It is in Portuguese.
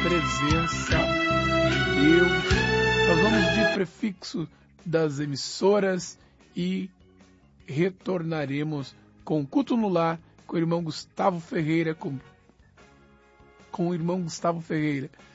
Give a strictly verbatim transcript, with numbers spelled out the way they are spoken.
presença de Deus. Nós vamos de prefixo das emissoras e retornaremos com o culto no lar com o irmão Gustavo Ferreira, com, com o irmão Gustavo Ferreira.